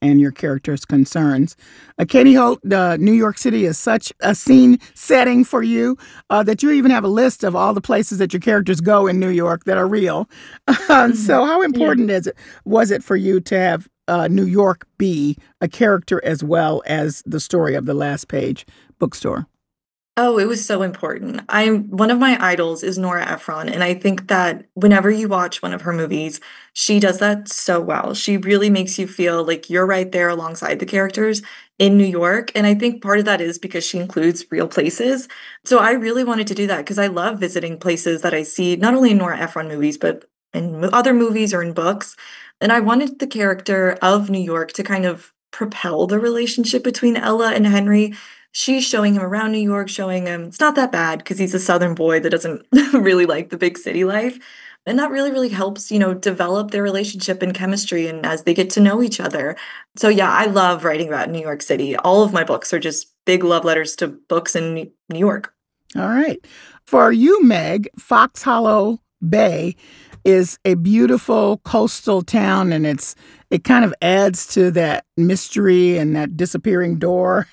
and your character's concerns. Katie Holt, New York City is such a scene setting for you that you even have a list of all the places that your characters go in New York that are real. Mhm. So, how Yeah. important was it for you to have New York be a character as well as the story of the Last Page bookstore? Oh, it was so important. I'm one of my idols is Nora Ephron, and I think that whenever you watch one of her movies, she does that so well. She really makes you feel like you're right there alongside the characters in New York, and I think part of that is because she includes real places. So I really wanted to do that because I love visiting places that I see not only in Nora Ephron movies, but in other movies or in books. And I wanted the character of New York to kind of propel the relationship between Ella and Henry. She's showing him around New York, showing him it's not that bad because he's a Southern boy that doesn't really like the big city life. And that really, really helps, develop their relationship and chemistry and as they get to know each other. So yeah, I love writing about New York City. All of my books are just big love letters to books in New York. All right. For you, Meg, Fox Hollow Bay is a beautiful coastal town, and it kind of adds to that mystery and that disappearing door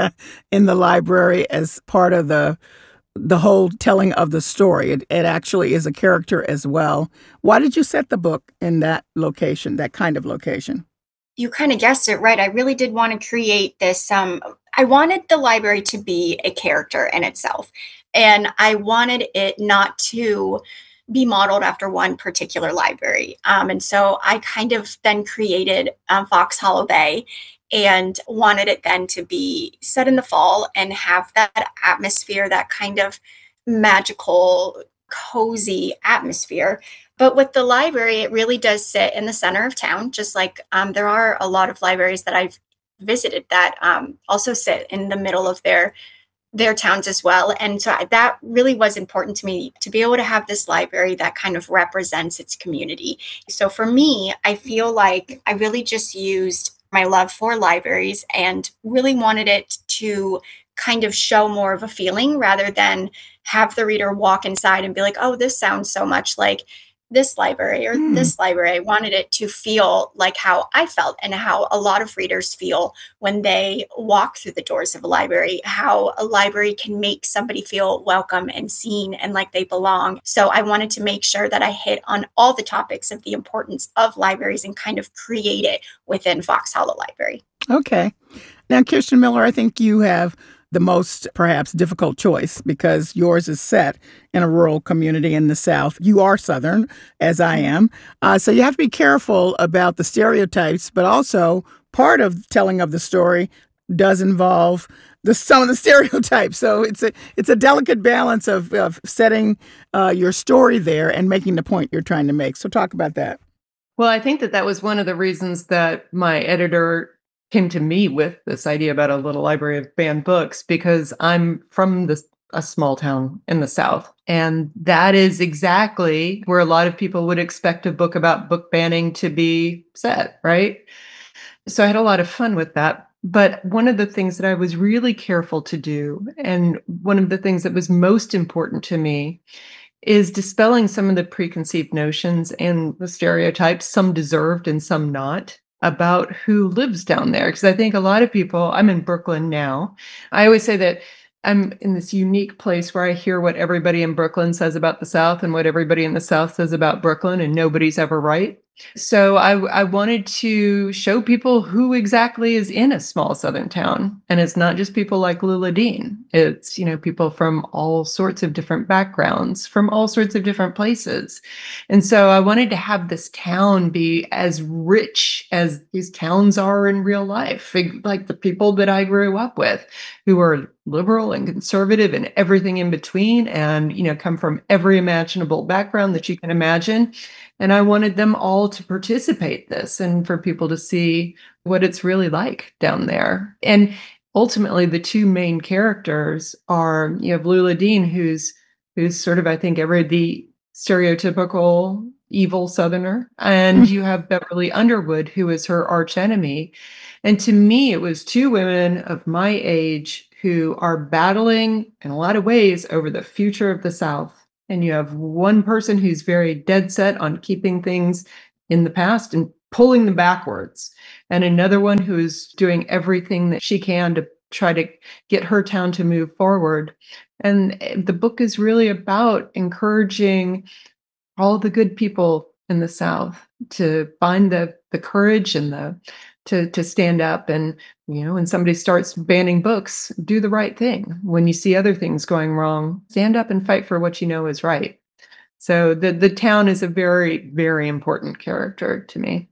in the library as part of the whole telling of the story. It actually is a character as well. Why did you set the book in that location, that kind of location? You kind of guessed it right. I really did want to create this. I wanted the library to be a character in itself. And I wanted it not to be modeled after one particular library. And so I kind of then created Fox Hollow Bay and wanted it then to be set in the fall and have that atmosphere, that kind of magical, cozy atmosphere. But with the library, it really does sit in the center of town, just like there are a lot of libraries that I've visited that also sit in the middle of their towns as well. And so that really was important to me to be able to have this library that kind of represents its community. So for me, I feel like I really just used my love for libraries and really wanted it to kind of show more of a feeling rather than have the reader walk inside and be like, oh, this sounds so much like this library or Hmm. this library. I wanted it to feel like how I felt and how a lot of readers feel when they walk through the doors of a library, how a library can make somebody feel welcome and seen and like they belong. So I wanted to make sure that I hit on all the topics of the importance of libraries and kind of create it within Fox Hollow Library. Okay. Now, Kirsten Miller, I think you have the most perhaps difficult choice because yours is set in a rural community in the South. You are Southern, as I am. So you have to be careful about the stereotypes, but also part of telling of the story does involve some of the stereotypes. So it's a delicate balance of setting your story there and making the point you're trying to make. So talk about that. Well, I think that that was one of the reasons that my editor came to me with this idea about a little library of banned books because I'm from a small town in the South. And that is exactly where a lot of people would expect a book about book banning to be set, right? So I had a lot of fun with that. But one of the things that I was really careful to do, and one of the things that was most important to me, is dispelling some of the preconceived notions and the stereotypes, some deserved and some not, about who lives down there. Because I think a lot of people, I'm in Brooklyn now. I always say that I'm in this unique place where I hear what everybody in Brooklyn says about the South and what everybody in the South says about Brooklyn, and nobody's ever right. So I wanted to show people who exactly is in a small southern town, and it's not just people like Lula Dean. It's people from all sorts of different backgrounds, from all sorts of different places, and so I wanted to have this town be as rich as these towns are in real life, like the people that I grew up with, who are liberal and conservative and everything in between, and come from every imaginable background that you can imagine. And I wanted them all to participate this and for people to see what it's really like down there. And ultimately the two main characters are you have Lula Dean, who's sort of, I think, the stereotypical evil southerner, and you have Beverly Underwood, who is her archenemy. And to me it was two women of my age who are battling in a lot of ways over the future of the South, and you have one person who's very dead set on keeping things in the past and pulling them backwards, and another one who's doing everything that she can to try to get her town to move forward. And the book is really about encouraging all the good people in the South to find the courage and the to stand up. And when somebody starts banning books, do the right thing. When you see other things going wrong, stand up and fight for what you know is right. So the town is a very, very important character to me.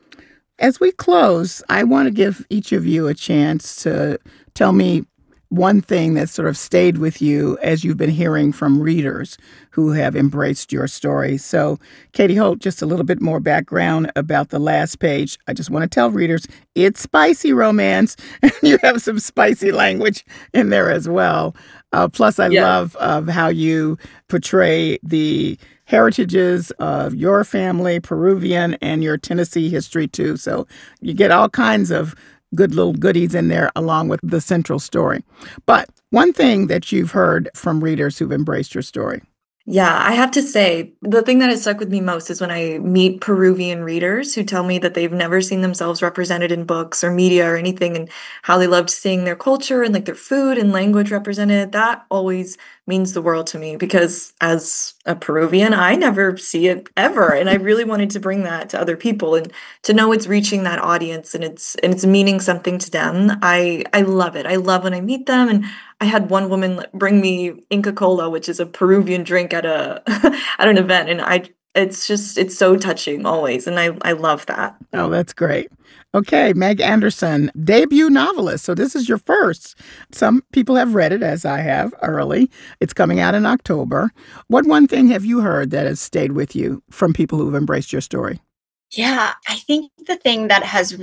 As we close, I want to give each of you a chance to tell me one thing that sort of stayed with you as you've been hearing from readers who have embraced your story. So, Katie Holt, just a little bit more background about The Last Page. I just want to tell readers it's spicy romance, and you have some spicy language in there as well. Plus, I love how you portray the heritages of your family, Peruvian, and your Tennessee history, too. So you get all kinds of good little goodies in there along with the central story. But one thing that you've heard from readers who've embraced your story. Yeah, I have to say, the thing that has stuck with me most is when I meet Peruvian readers who tell me that they've never seen themselves represented in books or media or anything, and how they loved seeing their culture and like their food and language represented. That always means the world to me, because as a Peruvian, I never see it ever. And I really wanted to bring that to other people, and to know it's reaching that audience and it's meaning something to them. I love it. I love when I meet them. And I had one woman bring me Inca Cola, which is a Peruvian drink at at an event, and it's so touching always, and I love that. Oh, that's great. Okay, Meg Anderson, debut novelist. So this is your first. Some people have read it, as I have, early. It's coming out in October. What one thing have you heard that has stayed with you from people who've embraced your story? Yeah, I think the thing that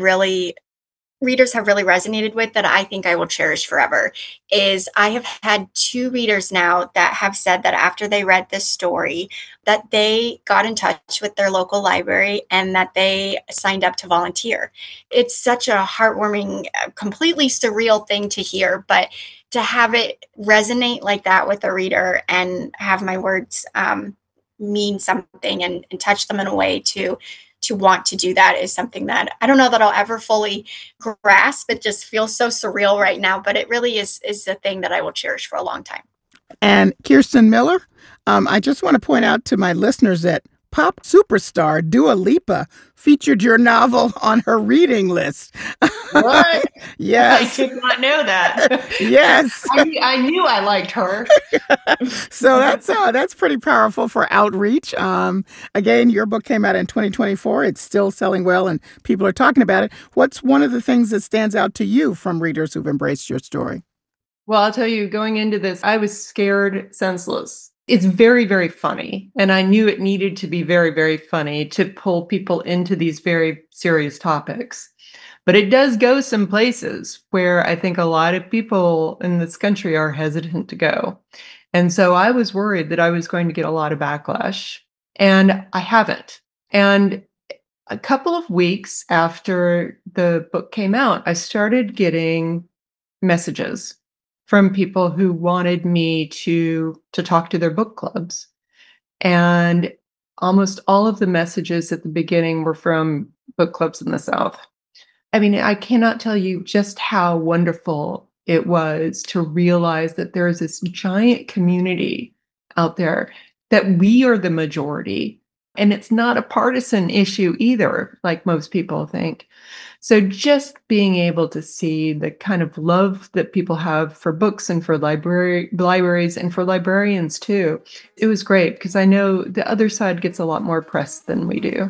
readers have really resonated with, that I think I will cherish forever, is I have had 2 readers now that have said that after they read this story, that they got in touch with their local library and that they signed up to volunteer. It's such a heartwarming, completely surreal thing to hear, but to have it resonate like that with a reader and have my words mean something and touch them in a way to want to do that is something that I don't know that I'll ever fully grasp. It just feels so surreal right now, but it really is a thing that I will cherish for a long time. And Kirsten Miller, I just want to point out to my listeners that pop superstar Dua Lipa featured your novel on her reading list. What? Yes. I did not know that. Yes. I knew I liked her. So that's pretty powerful for outreach. Again, your book came out in 2024. It's still selling well and people are talking about it. What's one of the things that stands out to you from readers who've embraced your story? Well, I'll tell you, going into this, I was scared senseless. It's very, very funny. And I knew it needed to be very, very funny to pull people into these very serious topics. But it does go some places where I think a lot of people in this country are hesitant to go. And so I was worried that I was going to get a lot of backlash. And I haven't. And a couple of weeks after the book came out, I started getting messages from people who wanted me to talk to their book clubs. And almost all of the messages at the beginning were from book clubs in the South. I mean, I cannot tell you just how wonderful it was to realize that there is this giant community out there, that we are the majority. And it's not a partisan issue either, like most people think. So just being able to see the kind of love that people have for books and for libraries and for librarians too, it was great, because I know the other side gets a lot more press than we do.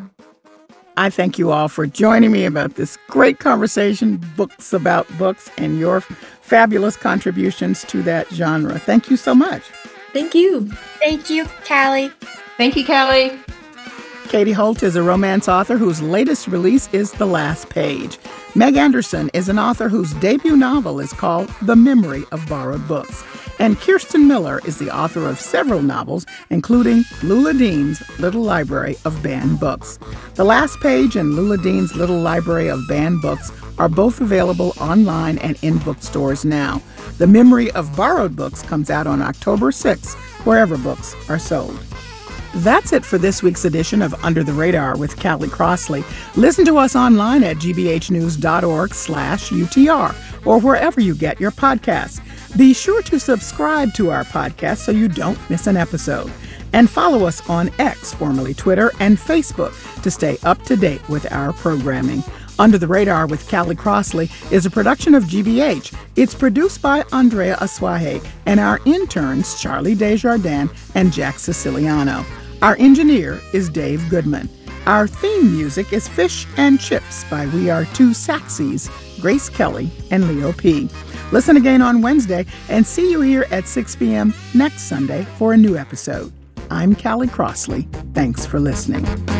I thank you all for joining me about this great conversation, books about books, and your fabulous contributions to that genre. Thank you so much. Thank you. Thank you, Callie. Thank you, Callie. Katie Holt is a romance author whose latest release is The Last Page. Meg Anderson is an author whose debut novel is called The Memory of Borrowed Books. And Kirsten Miller is the author of several novels, including Lula Dean's Little Library of Banned Books. The Last Page and Lula Dean's Little Library of Banned Books are both available online and in bookstores now. The Memory of Borrowed Books comes out on October 6th, wherever books are sold. That's it for this week's edition of Under the Radar with Callie Crossley. Listen to us online at gbhnews.org/UTR or wherever you get your podcasts. Be sure to subscribe to our podcast so you don't miss an episode. And follow us on X, formerly Twitter, and Facebook to stay up to date with our programming. Under the Radar with Callie Crossley is a production of GBH. It's produced by Andrea Aswahe and our interns Charlie Desjardins and Jack Siciliano. Our engineer is Dave Goodman. Our theme music is Fish and Chips by We Are Two Saxies, Grace Kelly and Leo P. Listen again on Wednesday and see you here at 6 p.m. next Sunday for a new episode. I'm Callie Crossley. Thanks for listening.